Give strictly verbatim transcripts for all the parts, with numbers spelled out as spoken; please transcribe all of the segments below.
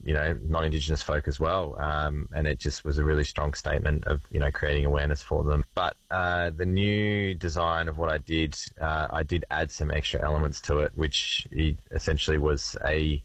you know, non-Indigenous folk as well. Um, and it just was a really strong statement of, you know, creating awareness for them. But uh, the new design of what I did, uh, I did add some extra elements to it, which essentially was a,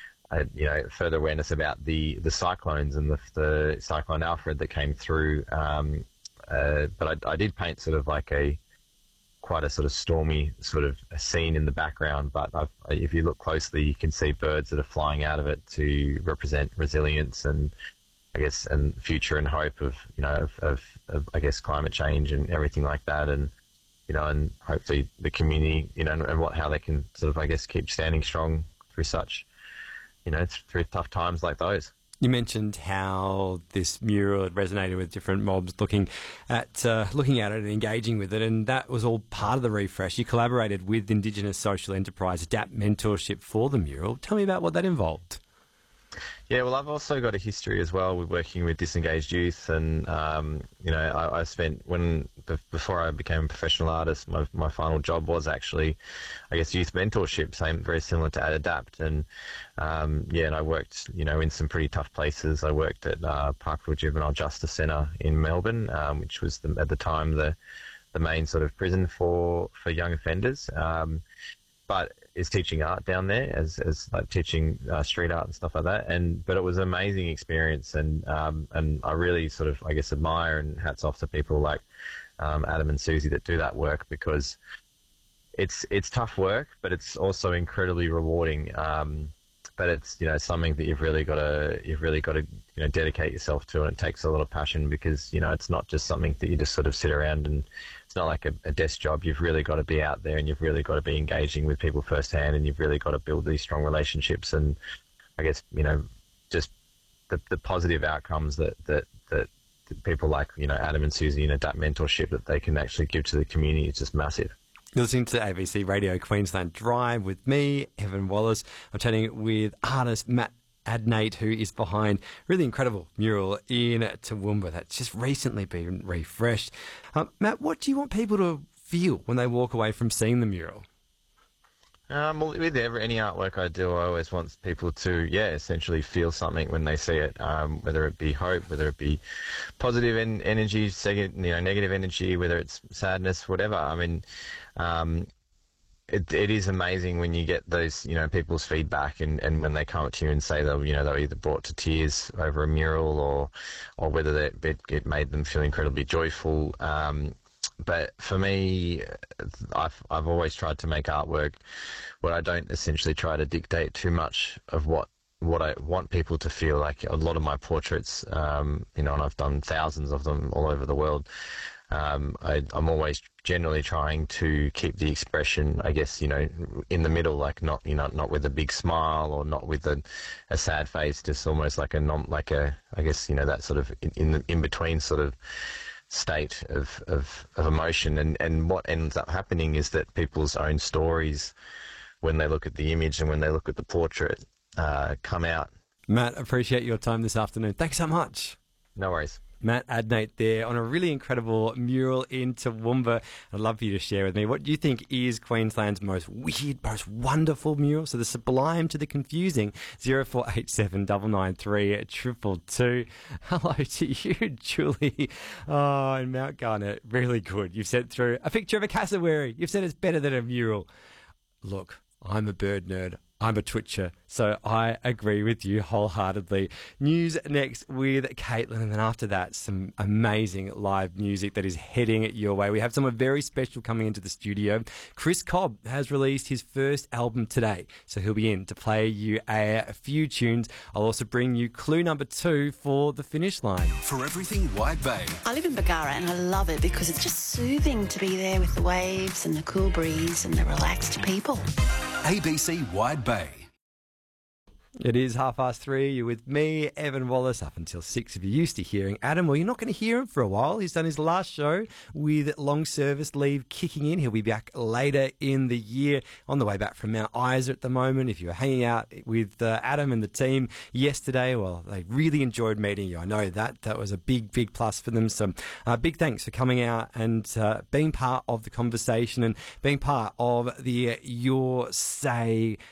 a you know, further awareness about the, the cyclones and the, the Cyclone Alfred that came through. Um, uh, but I, I did paint sort of like a, quite a sort of stormy sort of a scene in the background, but I've, if you look closely, you can see birds that are flying out of it to represent resilience and, I guess, and future and hope of, you know, of, of, of I guess, climate change and everything like that, and, you know, and hopefully the community, you know, and, and what how they can sort of, I guess, keep standing strong through such, you know, through tough times like those. You mentioned how this mural had resonated with different mobs looking at uh, looking at it and engaging with it, and that was all part of the refresh. You collaborated with Indigenous social enterprise Adapt Mentorship for the mural. Tell me about what that involved. Yeah, well, I've also got a history as well with working with disengaged youth, and um, you know, I, I spent when before I became a professional artist, my my final job was actually, I guess, youth mentorship, same very similar to Adapt, and um, yeah, and I worked, you know, in some pretty tough places. I worked at uh, Parkville Juvenile Justice Centre in Melbourne, um, which was the, at the time the the main sort of prison for for young offenders. Um, but is teaching art down there as, as like teaching uh, street art and stuff like that. And, but it was an amazing experience. And, um, and I really sort of, I guess, admire and hats off to people like, um, Adam and Susie that do that work, because it's, it's tough work, but it's also incredibly rewarding. Um, but it's, you know, something that you've really got to, you've really got to, you know, dedicate yourself to, and it takes a lot of passion, because, you know, it's not just something that you just sort of sit around and, it's not like a, a desk job. You've really got to be out there, and you've really got to be engaging with people firsthand, and you've really got to build these strong relationships. And I guess, you know, just the, the positive outcomes that, that, that people like, you know, Adam and Susie and Adapt Mentorship that they can actually give to the community is just massive. You're listening to A B C Radio Queensland Drive with me, Evan Wallace. I'm chatting with artist Matt Adnate, who is behind really incredible mural in Toowoomba that's just recently been refreshed. Um, Matt, what do you want people to feel when they walk away from seeing the mural? Um, well, with every, any artwork I do, I always want people to, yeah, essentially feel something when they see it, um, whether it be hope, whether it be positive en- energy, you know, negative energy, whether it's sadness, whatever. I mean, um, It, it is amazing when you get those, you know, people's feedback, and, and when they come up to you and say they'll, you know, they're either brought to tears over a mural, or, or whether they, it, it made them feel incredibly joyful. Um, but for me, I've, I've always tried to make artwork where I don't essentially try to dictate too much of what, what I want people to feel. Like a lot of my portraits, um, you know, and I've done thousands of them all over the world. Um, I, I'm always generally trying to keep the expression, I guess, you know, in the middle, like not, you know, not with a big smile, or not with a, a sad face, just almost like a non, like a, I guess, you know, that sort of in, in the in between sort of state of, of, of emotion. And, and what ends up happening is that people's own stories, when they look at the image and when they look at the portrait, uh, come out. Matt, appreciate your time this afternoon. Thanks so much. No worries. Matt Adnate there on a really incredible mural in Toowoomba. I'd love for you to share with me what you think is Queensland's most weird, most wonderful mural. So the sublime to the confusing, zero four eight seven nine nine three two two two. Hello to you, Julie. Oh, in Mount Garnet, really good. You've sent through a picture of a cassowary. You've said it's better than a mural. Look, I'm a bird nerd. I'm a twitcher, so I agree with you wholeheartedly. News next with Caitlin, and then after that, some amazing live music that is heading your way. We have someone very special coming into the studio. Chris Cobb has released his first album today, so he'll be in to play you a few tunes. I'll also bring you clue number two for the finish line. For everything Wide Bay. I live in Bargara and I love it because it's just soothing to be there with the waves and the cool breeze and the relaxed people. A B C Wide Bay. It is half past three. You're with me, Evan Wallace, up until six. If you're used to hearing Adam, well, you're not going to hear him for a while. He's done his last show with long service leave kicking in. He'll be back later in the year, on the way back from Mount Isa at the moment. If you were hanging out with uh, Adam and the team yesterday, well, they really enjoyed meeting you. I know that. That was a big, big plus for them. So uh, big thanks for coming out and uh, being part of the conversation and being part of the uh, Your Say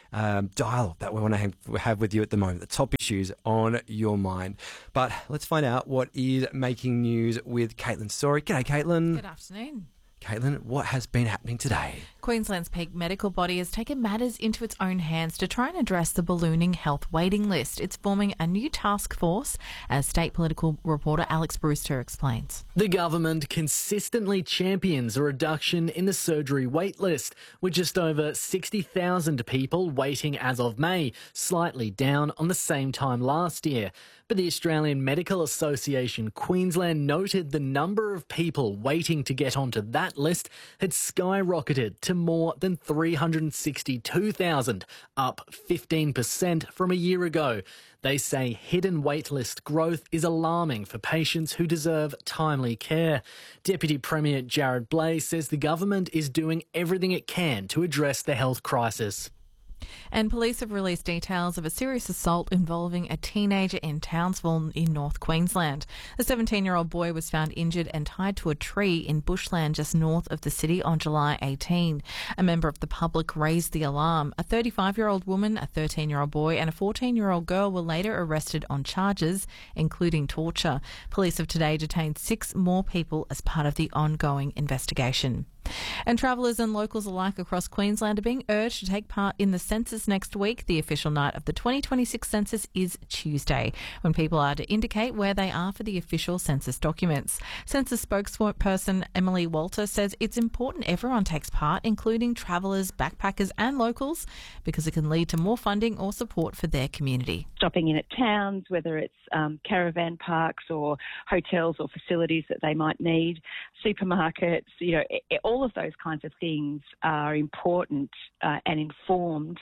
um, dialogue that we want to have, have with you at the moment, the top issues on your mind. But let's find out what is making news with Caitlin Story. G'day, Caitlin. Good afternoon. Caitlin, what has been happening today? Queensland's peak medical body has taken matters into its own hands to try and address the ballooning health waiting list. It's forming a new task force, as state political reporter Alex Brewster explains. The government consistently champions a reduction in the surgery wait list, with just over sixty thousand people waiting as of May, slightly down on the same time last year. But the Australian Medical Association Queensland noted the number of people waiting to get onto that list had skyrocketed to more than three hundred sixty-two thousand, up fifteen percent from a year ago. They say hidden waitlist growth is alarming for patients who deserve timely care. Deputy Premier Jared Blay says the government is doing everything it can to address the health crisis. And police have released details of a serious assault involving a teenager in Townsville in North Queensland. A seventeen-year-old boy was found injured and tied to a tree in bushland just north of the city on July eighteenth. A member of the public raised the alarm. A thirty-five-year-old woman, a thirteen-year-old boy and a fourteen-year-old girl were later arrested on charges, including torture. Police have today detained six more people as part of the ongoing investigation. And travellers and locals alike across Queensland are being urged to take part in the census next week. The official night of the twenty twenty-six census is Tuesday, when people are to indicate where they are for the official census documents. Census spokesperson Emily Walter says it's important everyone takes part, including travellers, backpackers and locals, because it can lead to more funding or support for their community. Stopping in at towns, whether it's um, caravan parks or hotels or facilities that they might need, supermarkets, you know, all of those kinds of things are important uh, and informed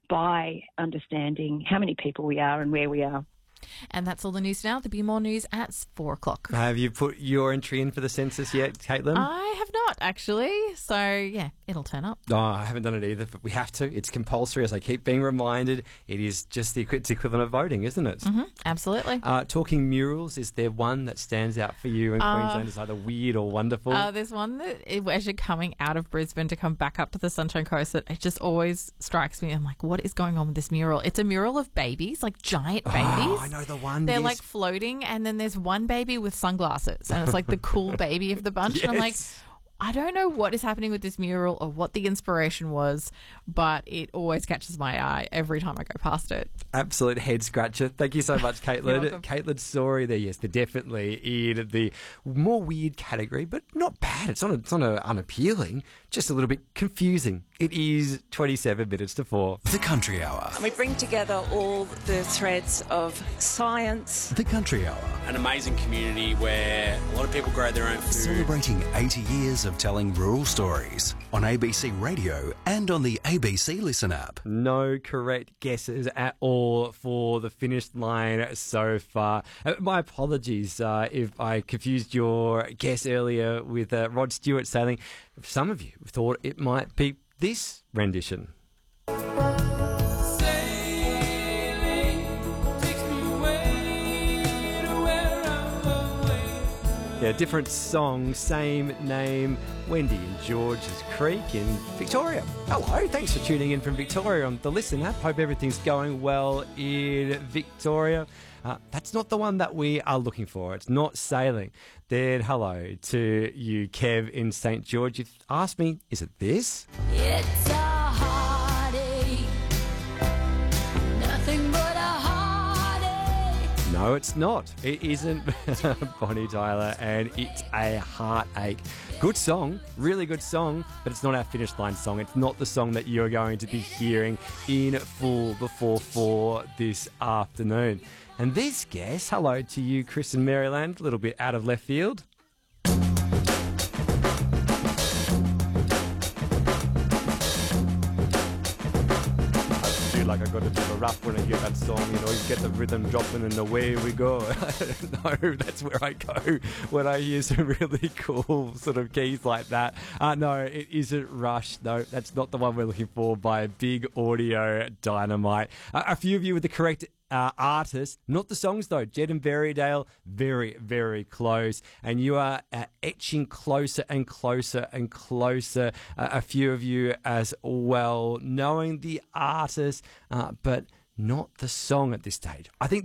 by understanding how many people we are and where we are. And that's all the news now. There'll be more news at four o'clock. Have you put your entry in for the census yet, Caitlin? I have not, actually. So, yeah, it'll turn up. Oh, I haven't done it either, but we have to. It's compulsory, as I keep being reminded. It is just the it's equivalent of voting, isn't it? Mm-hmm, absolutely. Uh, talking murals, is there one that stands out for you in Uh, Queensland as either weird or wonderful? Uh, there's one that, it- as you're coming out of Brisbane to come back up to the Sunshine Coast, that it just always strikes me. I'm like, what is going on with this mural? It's a mural of babies, like giant babies. Oh, I know the one. They're yes. like floating, and then there's one baby with sunglasses, and it's like the cool baby of the bunch. And I'm like, Yes. I don't know what is happening with this mural or what the inspiration was, but it always catches my eye every time I go past it. Absolute head scratcher. Thank you so much, You're Caitlin. welcome. Caitlin's story there, yes, they're definitely in the more weird category, but not bad. It's not, it's not a unappealing, just a little bit confusing. It is twenty-seven minutes to four. The Country Hour. We bring together all the threads of science. The Country Hour. An amazing community where a lot of people grow their own food. Celebrating eighty years of telling rural stories on A B C Radio and on the A B C Listen app. No correct guesses at all for the finish line so far. Uh, my apologies uh, if I confused your guess earlier with uh, Rod Stewart sailing. Some of you thought it might be this rendition. Yeah, different song, same name. Wendy and George's Creek in Victoria. Hello, thanks for tuning in from Victoria on the Listen app. Hope everything's going well in Victoria. Uh, that's not the one that we are looking for. It's not sailing. Then hello to you, Kev in Saint George. You asked me, is it this? It's a heartache, nothing but a heartache. No, it's not. It isn't Bonnie Tyler, and it's a heartache. Good song, really good song, but it's not our finish line song. It's not the song that you're going to be hearing in full before four this afternoon. And this guess, hello to you, Chris in Maryland, a little bit out of left field. Like I got a bit of a rough when I hear that song, you know, you get the rhythm dropping and away we go. No, that's where I go when I hear some really cool sort of keys like that. Uh, no, it isn't Rush. No, that's not the one we're looking for by Big Audio Dynamite. Uh, a few of you with the correct uh, artists, not the songs though. Jed and Berrydale, very, very close. And you are uh, etching closer and closer and closer, uh, a few of you as well, knowing the artist, uh, but not the song at this stage. I think